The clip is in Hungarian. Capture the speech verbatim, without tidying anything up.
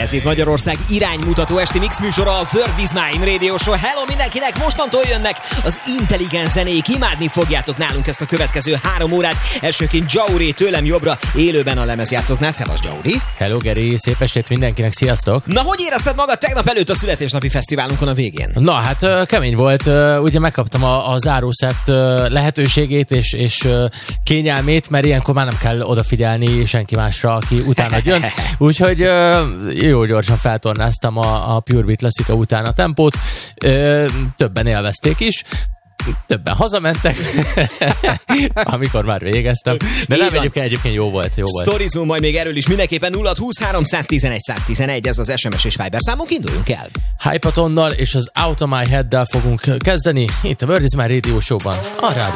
Ez itt Magyarország iránymutató esti mix műsora, a World is Mine Radio Show. Hello mindenkinek, mostantól jönnek az intelligens zenék, imádni fogjátok nálunk ezt a következő három órát. Elsőként Jauri tőlem jobbra, élőben a lemezjátszóknál. Szevasz, Jauri! Hello, Geri, szép estét mindenkinek, sziasztok! Na, hogy érezted magad tegnap előtt a születésnapi fesztiválunkon a végén? Na, hát kemény volt, ugye megkaptam a, a zárószett lehetőségét és, és kényelmét, mert ilyenkor már nem kell odafigyelni senki másra, aki utána jön. Úgyhogy jó gyorsan feltornáztam a, a Pure Beat Classica után a tempót, többen élvezték is, többen hazamentek, amikor már végeztem. De nem, egyébként, egyébként jó volt, jó volt. Sztorizunk majd még erről is mindenképpen. Nulla húsz három tizenegy száz tizenegy, ez az es em es és Viber számunk, induljunk el. Hypatonnal és az Out of My Head-del fogunk kezdeni itt a World is Mine Radio Show-ban, a rádió.